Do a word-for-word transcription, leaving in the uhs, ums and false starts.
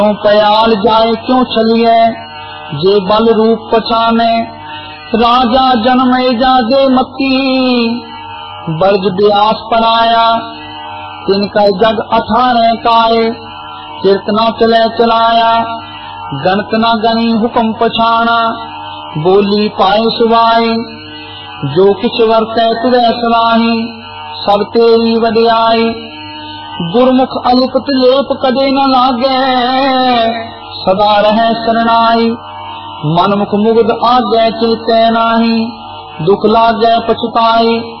पयाल जाए क्यों चलिए, जे बल रूप पछाने। राजा जन्मे जादे मती, बरज ब्यास पढ़ाया। तिनका जग अठारह काए, कीर्तना चले चलाया। गणत न गणी हुक्म पछाना, बोली पाए सुवाई। जो किछ वर्तै तुरै सलाही, सब तेरी वडियाई। गुरमुख अलिपत लेप कदे न लागे, सदा रहे शरणाई। मनमुख मुग्ध आगे चेते नाही, दुख लागे पछताई।